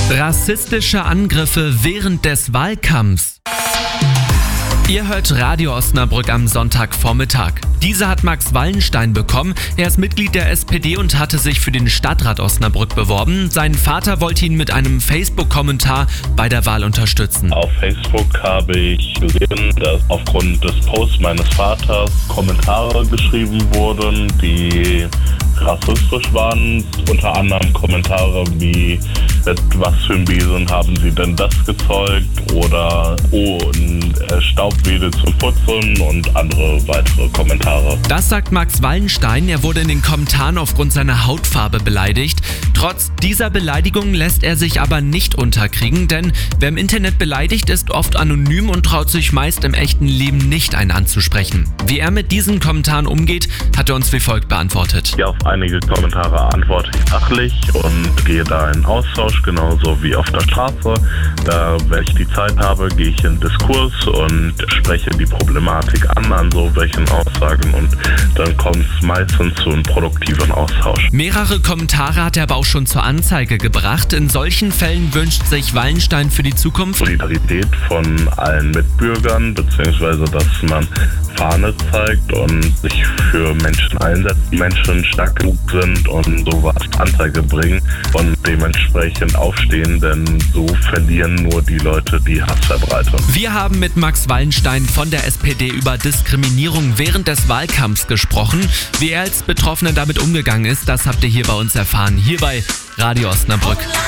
Rassistische Angriffe während des Wahlkampfs. Ihr hört Radio Osnabrück am Sonntagvormittag. Diese hat Max Wallenstein bekommen. Er ist Mitglied der SPD und hatte sich für den Stadtrat Osnabrück beworben. Sein Vater wollte ihn mit einem Facebook-Kommentar bei der Wahl unterstützen. Auf Facebook habe ich gesehen, dass aufgrund des Posts meines Vaters Kommentare geschrieben wurden, die rassistisch waren. Unter anderem Kommentare wie: Was für ein Besen haben Sie denn das gezeugt? Oder ein Staubwedel zum Putzen und andere weitere Kommentare. Das sagt Max Wallenstein. Er wurde in den Kommentaren aufgrund seiner Hautfarbe beleidigt. Trotz dieser Beleidigung lässt er sich aber nicht unterkriegen, denn wer im Internet beleidigt, ist oft anonym und traut sich meist im echten Leben nicht, einen anzusprechen. Wie er mit diesen Kommentaren umgeht, hat er uns wie folgt beantwortet. Ja, auf einige Kommentare antworte ich sachlich und gehe da in Austausch, genauso wie auf der Straße. Da, wenn ich die Zeit habe, gehe ich in Diskurs und spreche die Problematik an so welchen Aussagen, und dann kommt es meistens zu einem produktiven Austausch. Mehrere Kommentare hat er aber auch schon zur Anzeige gebracht. In solchen Fällen wünscht sich Wallenstein für die Zukunft Solidarität von allen Mitbürgern, beziehungsweise dass man Fahne zeigt und sich für Menschen einsetzt, die Menschen stark genug sind und sowas Anzeige bringen und dementsprechend aufstehen, denn so verlieren nur die Leute, die Hass verbreiten. Wir haben mit Max Wallenstein von der SPD über Diskriminierung während des Wahlkampfs gesprochen. Wie er als Betroffener damit umgegangen ist, das habt ihr hier bei uns erfahren, hier bei Radio Osnabrück.